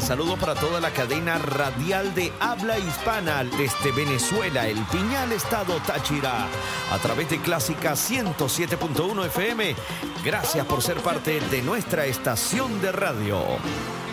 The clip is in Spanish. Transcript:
Saludos para toda la cadena radial de habla hispana desde Venezuela, El Piñal, estado Táchira, a través de Clásica 107.1 FM. Gracias por ser parte de nuestra estación de radio.